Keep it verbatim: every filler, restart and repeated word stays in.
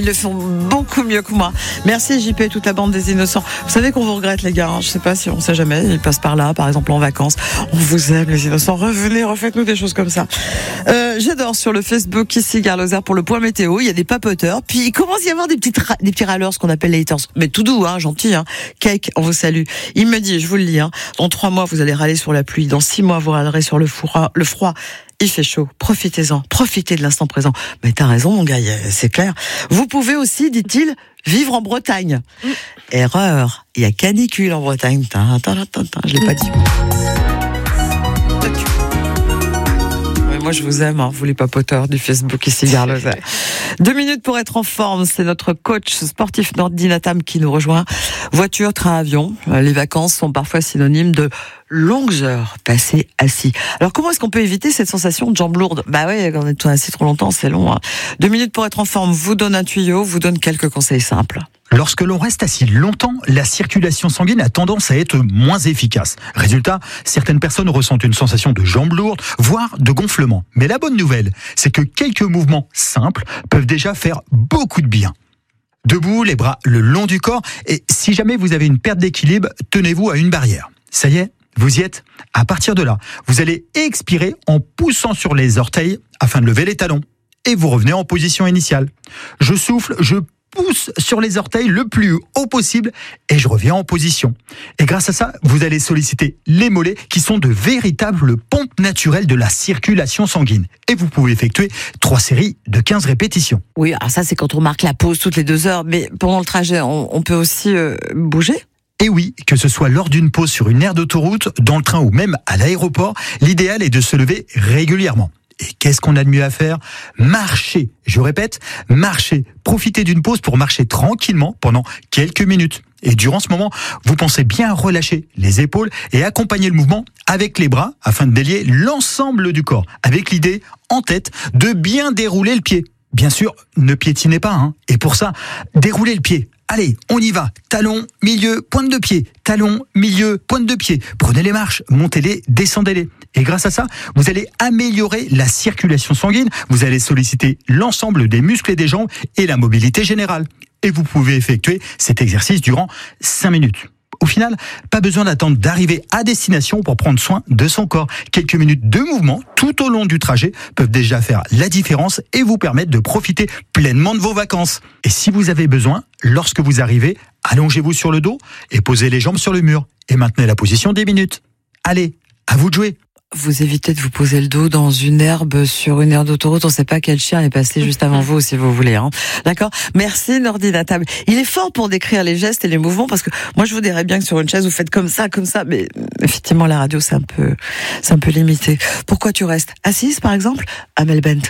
Ils le font beaucoup mieux que moi. Merci J P et toute la bande des innocents. Vous savez qu'on vous regrette les gars, hein. Je sais pas si on sait jamais, ils passent par là, par exemple en vacances. On vous aime les innocents, revenez, refaites-nous des choses comme ça. Euh, j'adore sur le Facebook ici Gare Lozère pour le point météo, il y a des papoteurs, puis il commence à y avoir des petits, ra- des petits râleurs, ce qu'on appelle les haters. Mais tout doux, hein, gentil, hein. Cake, on vous salue. Il me dit, je vous le lis, hein, dans trois mois vous allez râler sur la pluie, dans six mois vous râlerez sur le froid, le froid. Il fait chaud, profitez-en, profitez de l'instant présent. Mais t'as raison mon gars, c'est clair. Vous pouvez aussi, dit-il, vivre en Bretagne. Mmh. Erreur, il y a canicule en Bretagne. Tin, tin, tin, tin, je l'ai pas dit. Mais moi je vous aime, hein, vous les papoteurs du Facebook ici, Gare Lozère. Deux minutes pour être en forme, c'est notre coach sportif Nordine Atam qui nous rejoint. Voiture, train, avion, les vacances sont parfois synonymes de longues heures passées assis. Alors comment est-ce qu'on peut éviter cette sensation de jambes lourdes ? Bah oui, quand on est assis trop longtemps, c'est long. Hein. Deux minutes pour être en forme, vous donne un tuyau, vous donne quelques conseils simples. Lorsque l'on reste assis longtemps, la circulation sanguine a tendance à être moins efficace. Résultat, certaines personnes ressentent une sensation de jambes lourdes, voire de gonflement. Mais la bonne nouvelle, c'est que quelques mouvements simples peuvent déjà faire beaucoup de bien. Debout, les bras le long du corps, et si jamais vous avez une perte d'équilibre, tenez-vous à une barrière. Ça y est, vous y êtes ? À partir de là, vous allez expirer en poussant sur les orteils afin de lever les talons. Et vous revenez en position initiale. Je souffle, je pousse sur les orteils le plus haut possible et je reviens en position. Et grâce à ça, vous allez solliciter les mollets qui sont de véritables pompes naturelles de la circulation sanguine. Et vous pouvez effectuer trois séries de quinze répétitions. Oui, alors ça c'est quand on marque la pause toutes les deux heures, mais pendant le trajet, on, on peut aussi euh, bouger ? Et oui, que ce soit lors d'une pause sur une aire d'autoroute, dans le train ou même à l'aéroport, l'idéal est de se lever régulièrement. Et qu'est-ce qu'on a de mieux à faire ? Marcher. Je répète, marcher. Profitez d'une pause pour marcher tranquillement pendant quelques minutes. Et durant ce moment, vous pensez bien relâcher les épaules et accompagner le mouvement avec les bras afin de délier l'ensemble du corps. Avec l'idée en tête de bien dérouler le pied. Bien sûr, ne piétinez pas, hein. Et pour ça, déroulez le pied. Allez, on y va. Talon, milieu, pointe de pied. Talon, milieu, pointe de pied. Prenez les marches, montez-les, descendez-les. Et grâce à ça, vous allez améliorer la circulation sanguine. Vous allez solliciter l'ensemble des muscles et des jambes et la mobilité générale. Et vous pouvez effectuer cet exercice durant cinq minutes. Au final, pas besoin d'attendre d'arriver à destination pour prendre soin de son corps. Quelques minutes de mouvement tout au long du trajet peuvent déjà faire la différence et vous permettre de profiter pleinement de vos vacances. Et si vous avez besoin, lorsque vous arrivez, allongez-vous sur le dos et posez les jambes sur le mur. Et maintenez la position dix minutes. Allez, à vous de jouer. Vous évitez de vous poser le dos dans une herbe sur une aire d'autoroute. On ne sait pas quel chien est passé juste avant vous, si vous voulez. Hein. D'accord ? Merci Nordine à table. Il est fort pour décrire les gestes et les mouvements parce que moi je vous dirais bien que sur une chaise vous faites comme ça, comme ça, mais effectivement la radio c'est un peu, c'est un peu limité. Pourquoi tu restes assise par exemple ? Amel Bent.